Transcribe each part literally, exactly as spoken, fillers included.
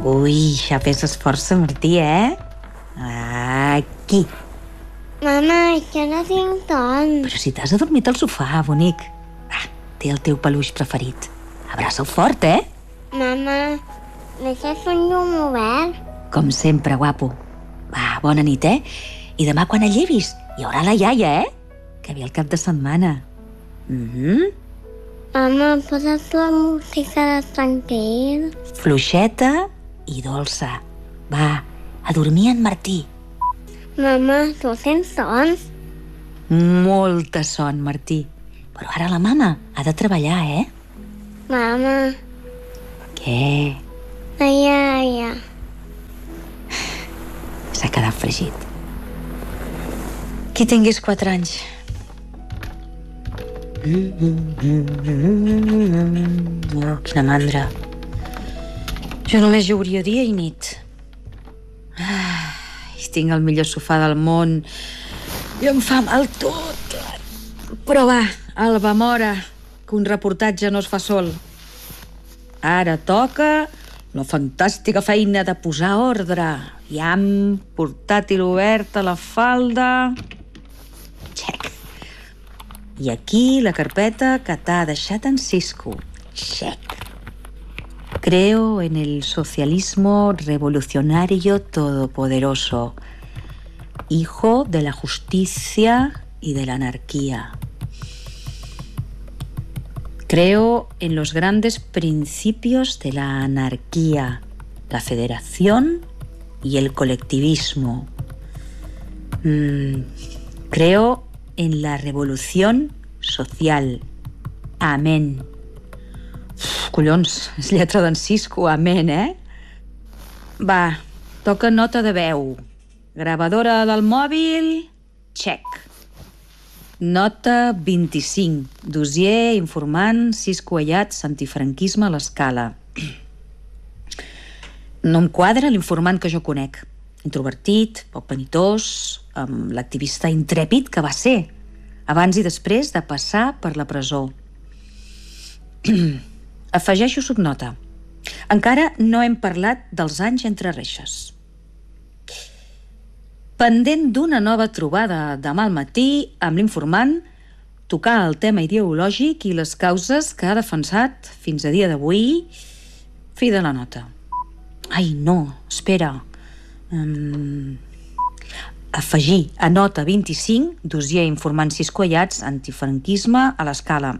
Ui, ja fes esforç, Martí, eh? Aquí. Mama, és que no tinc ton. Però si t'has adormit al sofà, bonic. Va, té el teu peluix preferit. Abraça'l fort, eh? Mama, deixes un llum obert? Com sempre, guapo. Va, bona nit, eh? I demà quan et llevis hi haurà la iaia, eh? Que ve el cap de setmana. Mhm. Mama, poses la música de tranquil? Fluixeta i dolça. Va, a dormir en Martí. Mama, tu sents son? Molta son, Martí. Però ara la mama ha de treballar, eh? Mama. Què? La iaia. S'ha quedat fregit. Qui tinguis quatre anys. Oh, quina mandra. Jo només jugaria dia i nit. Ah, tinc el millor sofà del món i em fa mal tot. Però va, Alba Mora, que un reportatge no es fa sol. Ara toca la fantàstica feina de posar ordre. Iam, portàtil obert a la falda. Check. I aquí la carpeta que t'ha deixat en Cisco. Check. Creo en el socialismo revolucionario todopoderoso, hijo de la justicia y de la anarquía. Creo en los grandes principios de la anarquía, la federación y el colectivismo. Mm, creo en la revolución social. Amén. Uf, collons, és lletra d'en Cisco, amén, eh? Va, toca nota de veu. Gravadora del mòbil, check. Nota vint-i-cinc. Dossier informant Cisco Ayats, antifranquisme a l'escala. No em quadra l'informant que jo conec. Introvertit, poc penitós, amb l'activista intrèpid que va ser, abans i després de passar per la presó. Afegeixo subnota. Encara no hem parlat dels anys entre reixes. Pendent d'una nova trobada demà al matí amb l'informant, tocar el tema ideològic i les causes que ha defensat fins a dia d'avui. Fi de la nota. Ai, no, espera. Um, afegir a nota vint-i-cinc, dossier informant Cisco Ayats, antifranquisme a l'escala.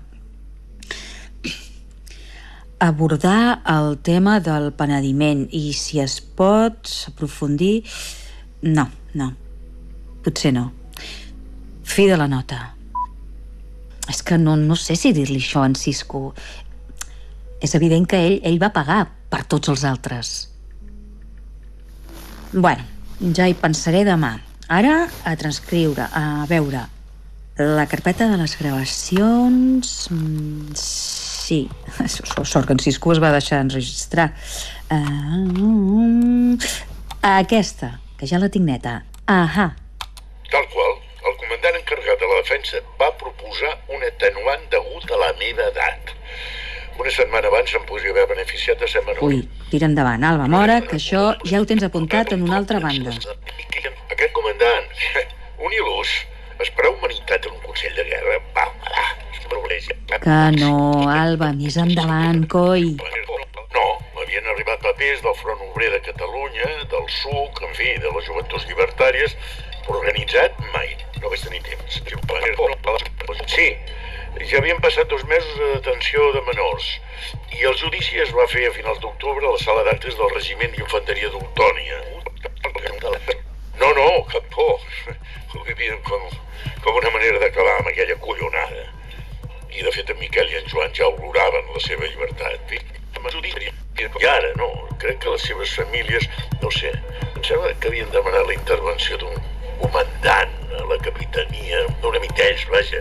Abordar el tema del penediment i si es pot aprofundir... No, no, potser no. Fi de la nota. És que no, no sé si dir-li això a en Cisco. És evident que ell, ell va pagar per tots els altres. Bueno, ja hi pensaré demà. Ara a transcriure, a veure. La carpeta de les gravacions... Sí, sort que en Cisco es va deixar enregistrar. Uh, aquesta, que ja la tinc neta. Ahà. Tal qual, el comandant encarregat de la defensa va proposar un atenuant degut a la meva edat. Una setmana abans em podria haver beneficiat de ser menor. Ui, tira endavant, Alba Mora, que això ja ho tens apuntat en una altra banda. Aquest comandant, un il·lús, esperar humanitat en un consell de guerra, va, va, que no, Alba, més endavant, coi. No, m'havien arribat papers del Front Obrer de Catalunya, del S U C, en fi, de les Joventuts Llibertàries, però organitzat mai, no vaig tenir temps. Sí, ja havien passat dos mesos de detenció de menors i el judici es va fer a finals d'octubre a la sala d'actes del Regiment d'Infanteria d'Oltònia. No, no, cap por. Ho vivien com, com una manera d'acabar amb aquella collonada. I de fet en Miquel i en Joan ja oloraven la seva llibertat. I ara no, crec que les seves famílies, no sé, em sembla que havien demanat la intervenció d'un comandant a la capitania, d'un amic d'ells, vaja.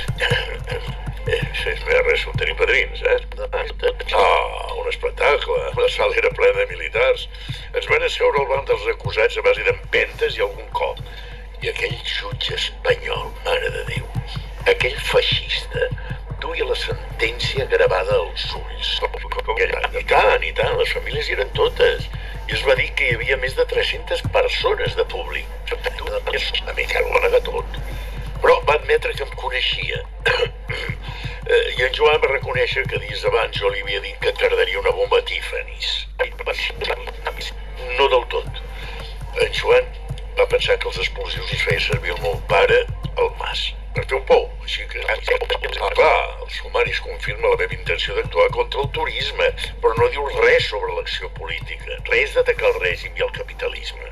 No hi ha res com tenir padrins, eh? Ah, un espectacle. La sala era plena de militars. Ens van asseure al banc dels acusats a base d'empentes i algun cop. I aquell jutge espanyol, mare de Déu, aquell feixista, duia la sentència gravada als ulls. I tant, i tant, les famílies hi eren totes. i es va dir que hi havia més de tres-centes persones de públic. A Miquel ho va negar tot, però va admetre que em coneixia. I en Joan va reconèixer que dies abans jo li havia dit que cardaria una bomba Tiffany's. No del tot. En Joan va pensar que els explosius els feia servir el meu pare, el Mas, per fer un pou. Així que, ah, clar, el sumari es confirma la meva intenció d'actuar contra el turisme, però no diu res sobre l'acció política, res d'atacar el règim i el capitalisme.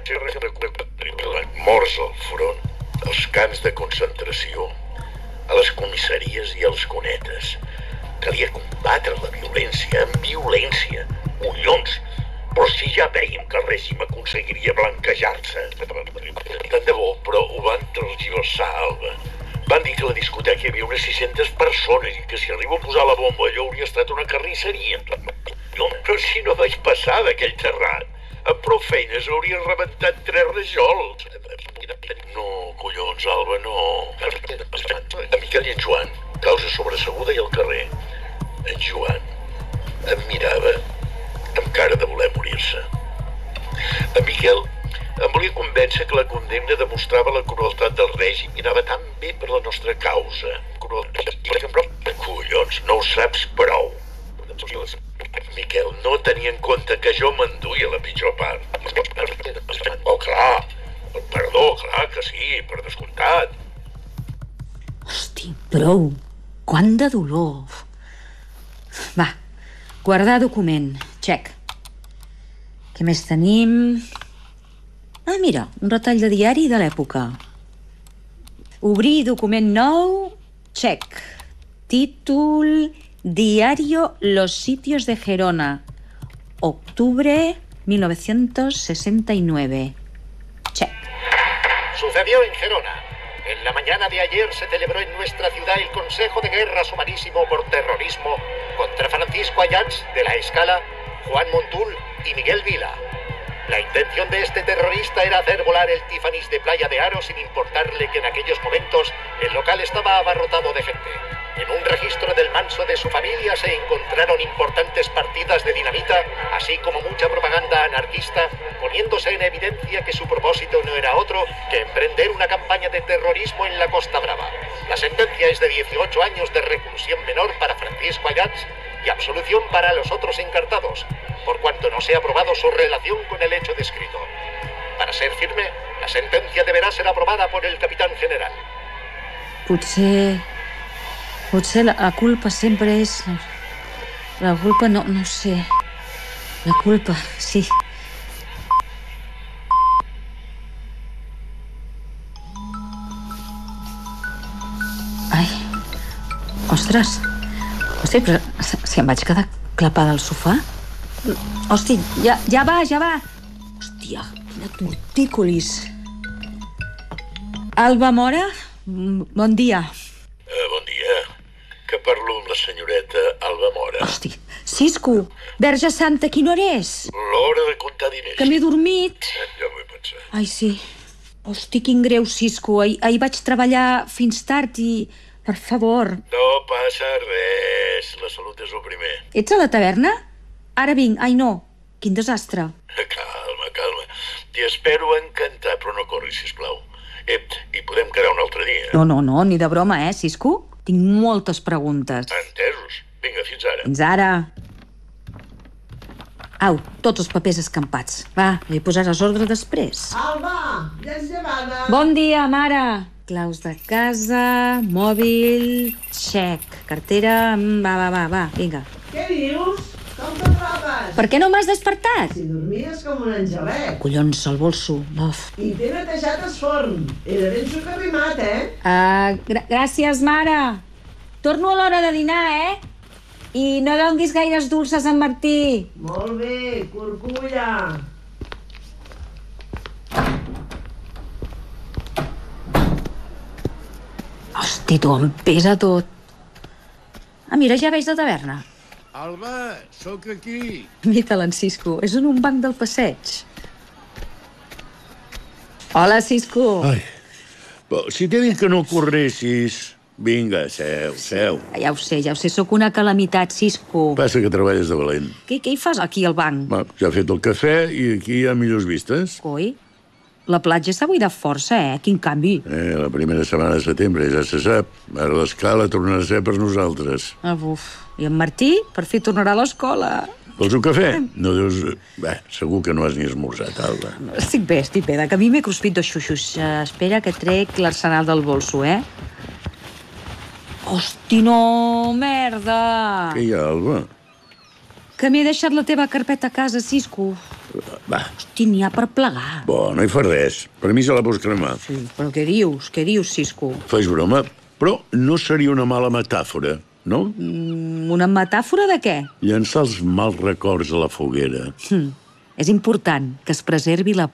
Morts al front, als camps de concentració, a les comissaries i als cunetes. Calia combatre la violència amb violència. Collons! Però si ja veiem que el règim aconseguiria blanquejar-se. Tant de bo, però ho van tergiversar, Alba. Van dir que a la discoteca hi havia unes sis-centes persones i que si arribo a posar la bomba allò hauria estat una carnisseria. No, però si no vaig passar d'aquell terrat. Amb prou feines hauria rebentat tres rajols. No, collons, Alba, no. En Miquel i en Joan, causa sobreseguda i al carrer. En Joan em mirava amb cara de voler morir-se. En Miquel em volia convèncer que la condemna demostrava la crueltat del règim i anava tan bé per la nostra causa. Collons, no ho saps prou. Miquel no tenia en compte que jo m'enduia la pitjor part. Oh, clar, perdó, clar que sí, per descomptat. Hosti, prou. Quant de dolor. Va, guardar document. Check. Què més tenim? Ah, mira, un retall de diari de l'època. Obrir document nou. Check. Títol: Diario Los Sitios de Gerona. Octubre mil novecientos sesenta y nueve. Check. Sucedió en Gerona. En la mañana de ayer se celebró en nuestra ciudad el Consejo de Guerra Sumarísimo por Terrorismo contra Francisco Ayats de la Escala, Juan Montul y Miguel Vila. La intención de este terrorista era hacer volar el Tiffany's de Playa de Aro sin importarle que en aquellos momentos el local estaba abarrotado de gente. En un registro del manso de su familia se encontraron importantes partidas de dinamita, así como mucha propaganda anarquista, poniéndose en evidencia que su propósito no era otro que emprender una campaña de terrorismo en la Costa Brava. La sentencia es de dieciocho años de reclusión menor para Francisco Ayats y absolución para los otros encartados, por cuanto no se ha probado su relación con el hecho descrito. Para ser firme, la sentencia deberá ser aprobada por el capitán general. Potser... Potser la, la culpa sempre és... La culpa no, no sé... La culpa, sí. Ai... Ostres... Hosti, però si em vaig quedar clapada al sofà? Hosti, ja, ja va, ja va! Hòstia, quina tortícolis! Alba Mora, bon dia. Uh, bon dia. Que parlo amb la senyoreta Alba Mora. Hosti, Cisco, Verge Santa, quina hora és? L'hora de comptar diners. Que m'he dormit. Ja m'ho he pensat. Ai, sí. Hosti, quin greu, Cisco. Ahir, ahir vaig treballar fins tard i... Per favor. No passa res. La salut és el primer. Ets a la taverna? Ara vinc. Ai, no. Quin desastre. Calma, calma. T'hi espero encantat, però no corris, sisplau. Eh, i podem quedar un altre dia. No, no, no, ni de broma, eh, Cisco? Tinc moltes preguntes. Entesos. Vinga, fins ara. Fins ara. Au, tots els papers escampats. Va, li posaràs ordre després. Alba, ja és llevada. Bon dia, mare. Claus de casa, mòbil, xec, cartera... Va, va, va, va, vinga. Què dius? Com te trobes? Per què no m'has despertat? Si dormies com un angelet. Collons, el bolso. Uf. I t'he netejat el forn. Era ben sucarrimat, eh? Uh, gr gràcies, mare. Torno a l'hora de dinar, eh? I no donguis gaires dulces a en Martí. Molt bé, curculla. Hosti, tu, em pesa tot. Ah, mira, ja veig la taverna. Alba, sóc aquí. Mira-te'l, en Cisco. És en un banc del passeig. Hola, Cisco. Ai, però si t'he dit que no corressis... Vinga, seu, seu. Ja ho sé, ja ho sé, sóc una calamitat, Cisco. Passa que treballes de valent. Què, què hi fas aquí al banc? Va, ja he fet el cafè i aquí hi ha millors vistes. Coi, la platja s'ha buidat força, eh? Quin canvi. Eh, la primera setmana de setembre, ja se sap. Ara l'escala tornarà a ser per nosaltres. Ah, buf. I en Martí, per fi tornarà a l'escola. Vols un cafè? No deus... Bé, segur que no has ni esmorzat, Alba. Estic bé, estic bé. De camí m'he cruspit dos xuxos. Uh, espera que trec l'arsenal del bolso, eh? Hosti, no, merda! Què hi ha, Alba? Que m'he deixat la teva carpeta a casa, Cisco. Va. Hosti, n'hi ha per plegar. Bo, no hi fa res. Per mi se la pots cremar. Sí, però què dius? Què dius, Cisco? Fas broma, però no seria una mala metàfora, no? Mm, una metàfora de què? Llançar els mals records a la foguera. Hm. És important que es preservi la